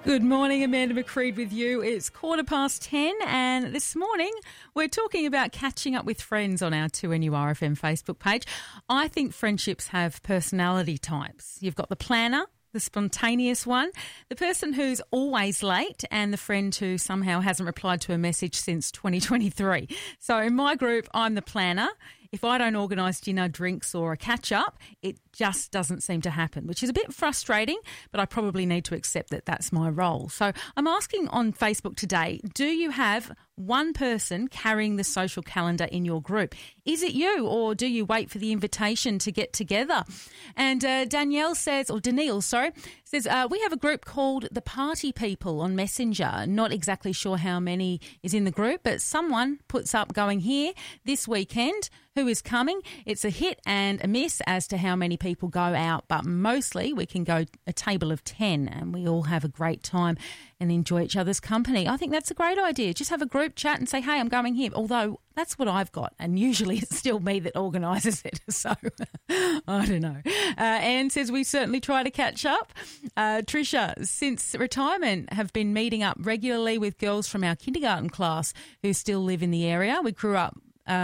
Good morning, Amanda McCreed with you. It's 10:15 and this morning we're talking about catching up with friends on our 2NURFM Facebook page. I think friendships have personality types. You've got the planner, the spontaneous one, the person who's always late, and the friend who somehow hasn't replied to a message since 2023. So in my group, I'm the planner. If I don't organise dinner, drinks or a catch-up, it just doesn't seem to happen, which is a bit frustrating, but I probably need to accept that that's my role. So I'm asking on Facebook today, do you have one person carrying the social calendar in your group? Is it you, or do you wait for the invitation to get together? And Danielle says, we have a group called the Party People on Messenger. Not exactly sure how many is in the group, but someone puts up going here this weekend. Who is coming? It's a hit and a miss as to how many people go out, but mostly we can go a table of 10 and we all have a great time and enjoy each other's company. I think that's a great idea. Just have a group chat and say, hey, I'm going here. Although that's what I've got, and usually it's still me that organises it. So I don't know. Anne says we certainly try to catch up. Tricia, since retirement, have been meeting up regularly with girls from our kindergarten class who still live in the area we grew up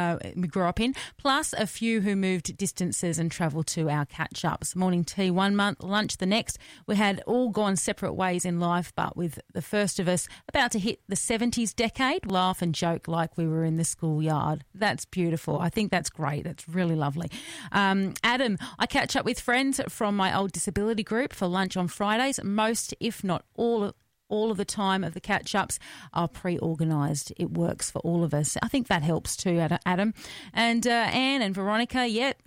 in, plus a few who moved distances and travelled to our catch-ups. Morning tea one month, lunch the next. We had all gone separate ways in life, but with the first of us about to hit the 70s decade, laugh and joke like we were in the schoolyard. That's beautiful. I think that's great. That's really lovely. Adam, I catch up with friends from my old disability group for lunch on Fridays. Most, if not all of the time of the catch-ups are pre-organised. It works for all of us. I think that helps too, Adam. And Anne and Veronica,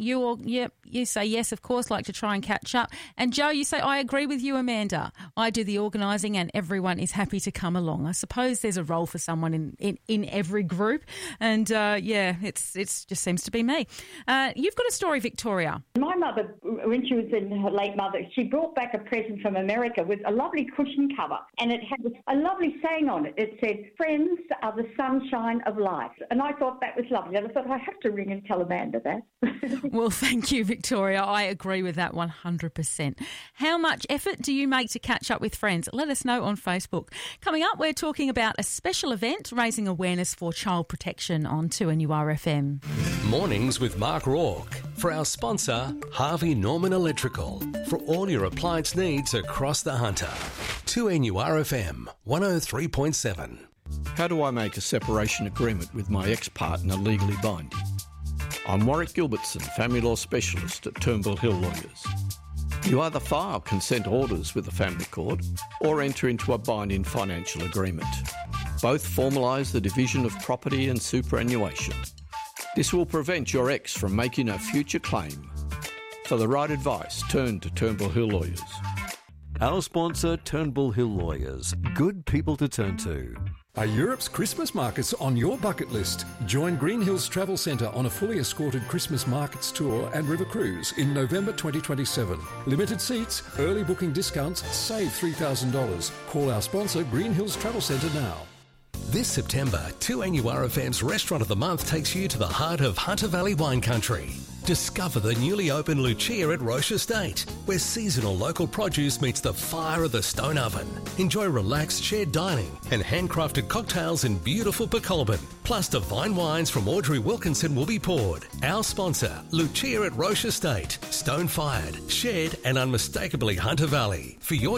you say yes, of course, like to try and catch up. And Joe, you say, I agree with you, Amanda. I do the organising and everyone is happy to come along. I suppose there's a role for someone in every group. And, it's just seems to be me. You've got a story, Victoria. My mother, when she was in her late mother, she brought back a present from America with a lovely cushion cover, and it had a lovely saying on it. It said, friends are the sunshine of life. And I thought that was lovely. And I thought, I have to ring and tell Amanda that. Well, thank you, Victoria. I agree with that 100%. How much effort do you make to catch up with friends? Let us know on Facebook. Coming up, we're talking about a special event raising awareness for child protection on 2NURFM. Mornings with Mark Rourke. For our sponsor, Harvey Norman Electrical. For all your appliance needs across the Hunter. 2NURFM 103.7. How do I make a separation agreement with my ex-partner legally binding? I'm Warwick Gilbertson, family law specialist at Turnbull Hill Lawyers. You either file consent orders with the family court or enter into a binding financial agreement. Both formalise the division of property and superannuation. This will prevent your ex from making a future claim. For the right advice, turn to Turnbull Hill Lawyers. Our sponsor, Turnbull Hill Lawyers. Good people to turn to. Are Europe's Christmas markets on your bucket list? Join Green Hills Travel Centre on a fully escorted Christmas markets tour and river cruise in November 2027. Limited seats, early booking discounts, save $3,000. Call our sponsor, Green Hills Travel Centre now. This September, 2NURFM's Restaurant of the Month takes you to the heart of Hunter Valley wine country. Discover the newly opened Lucia at Roche Estate, where seasonal local produce meets the fire of the stone oven. Enjoy relaxed shared dining and handcrafted cocktails in beautiful Pecolbin. Plus divine wines from Audrey Wilkinson will be poured. Our sponsor, Lucia at Roche Estate. Stone-fired, shared and unmistakably Hunter Valley. For your